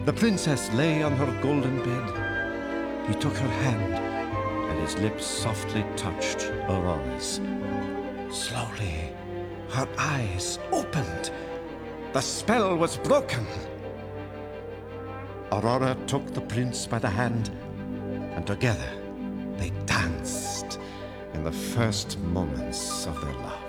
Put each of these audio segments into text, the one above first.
The princess lay on her golden bed. He took her hand, and his lips softly touched Aurora's. Slowly, her eyes opened. The spell was broken. Aurora took the prince by the hand, and together they danced in the first moments of their love.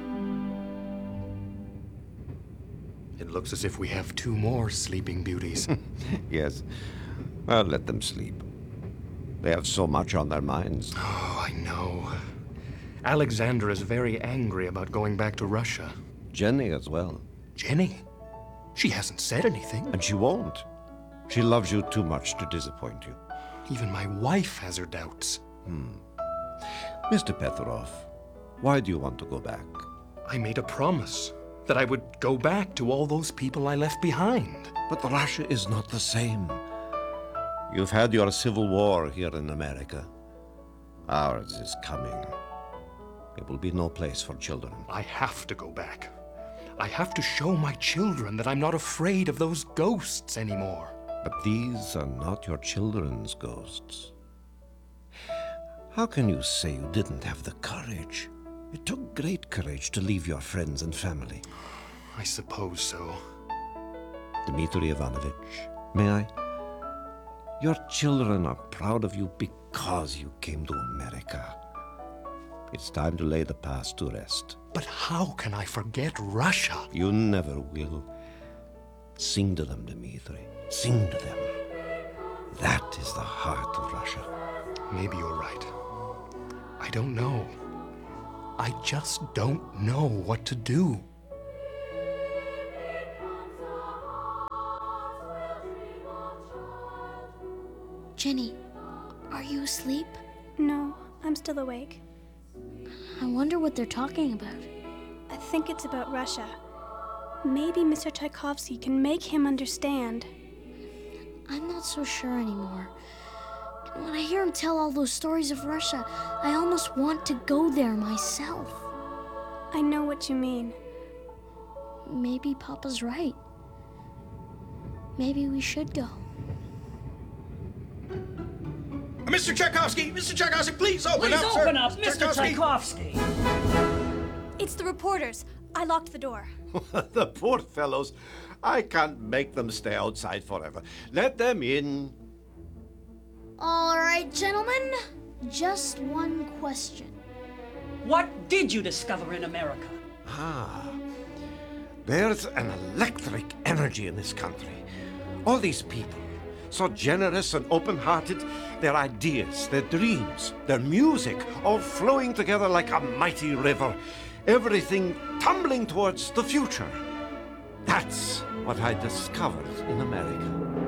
It looks as if we have 2 more Sleeping Beauties. Yes, well, let them sleep. They have so much on their minds. Oh, I know. Alexandra is very angry about going back to Russia. Jenny as well. Jenny? She hasn't said anything. And she won't. She loves you too much to disappoint you. Even my wife has her doubts. Mr. Petrov, why do you want to go back? I made a promise that I would go back to all those people I left behind. But Russia is not the same. You've had your civil war here in America. Ours is coming. There will be no place for children. I have to go back. I have to show my children that I'm not afraid of those ghosts anymore. But these are not your children's ghosts. How can you say you didn't have the courage? It took great courage to leave your friends and family. I suppose so. Dmitri Ivanovich, may I? Your children are proud of you because you came to America. It's time to lay the past to rest. But how can I forget Russia? You never will. Sing to them, Dmitri. Sing to them. That is the heart of Russia. Maybe you're right. I don't know. I just don't know what to do. Jenny, are you asleep? No, I'm still awake. I wonder what they're talking about. I think it's about Russia. Maybe Mr. Tchaikovsky can make him understand. I'm not so sure anymore. When I hear him tell all those stories of Russia, I almost want to go there myself. I know what you mean. Maybe Papa's right. Maybe we should go. Mr. Tchaikovsky, please open up, sir. Open up, Mr. Tchaikovsky. It's the reporters. I locked the door. The poor fellows. I can't make them stay outside forever. Let them in. All right, gentlemen. Just one question. What did you discover in America? There's an electric energy in this country. All these people, so generous and open-hearted, their ideas, their dreams, their music, all flowing together like a mighty river. Everything tumbling towards the future. That's what I discovered in America.